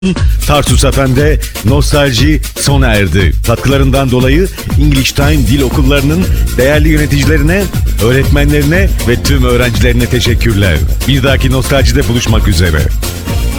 Tarsus FM'de nostalji sona erdi. Katkılarından dolayı English Time Dil Okulları'nın değerli yöneticilerine, öğretmenlerine ve tüm öğrencilerine teşekkürler. Bir dahaki nostaljide buluşmak üzere.